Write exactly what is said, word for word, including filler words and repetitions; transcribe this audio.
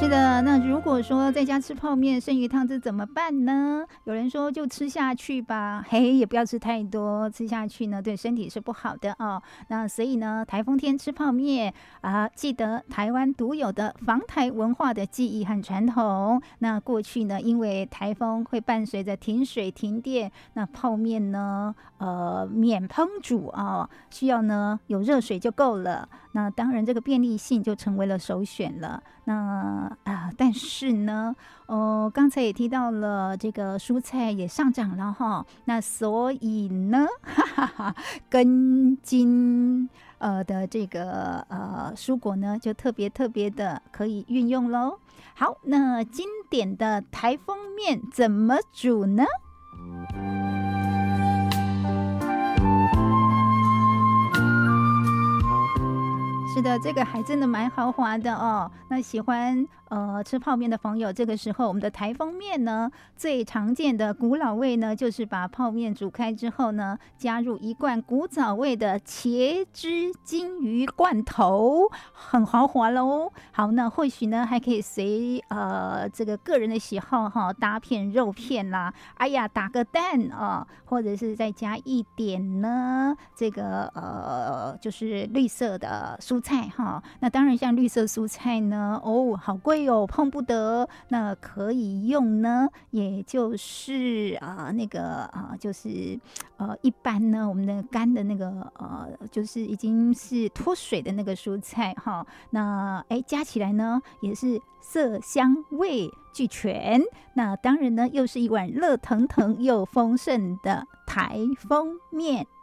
是的，那如果说在家吃泡面剩余汤汁怎么办呢？有人说就吃下去吧，嘿，也不要吃太多，吃下去呢对身体是不好的哦。那所以呢，台风天吃泡面啊，记得台湾独有的防台文化的记忆和传统。那过去呢，因为台风会伴随着停水停电，那泡面呢，呃，免烹煮啊，需要呢有热水就够了。那当然，这个便利性就成为了首选了。那啊，但是呢，呃，刚才也提到了这个蔬菜也上涨了哈。那所以呢，哈哈哈，根茎呃的这个呃蔬果呢，就特别特别的可以运用喽。好，那经典的台风面怎么煮呢？是的，这个还真的蛮豪华的哦。那喜欢呃吃泡面的朋友，这个时候我们的台风面呢，最常见的古老味呢，就是把泡面煮开之后呢，加入一罐古早味的茄汁金鱼罐头，很豪华喽。好，那或许呢还可以随呃这个个人的喜好哈，搭片肉片啦，哎呀打个蛋啊、哦，或者是再加一点呢这个呃就是绿色的蔬菜哈。那当然像绿色蔬菜呢，哦好贵哦，碰不得。那可以用呢，也就是啊、呃、那个啊、呃、就是呃一般呢我们的干的那个呃就是已经是脱水的那个蔬菜哈。那哎加起来呢也是色香味俱全。那当然呢又是一碗热腾腾又丰盛的台风面。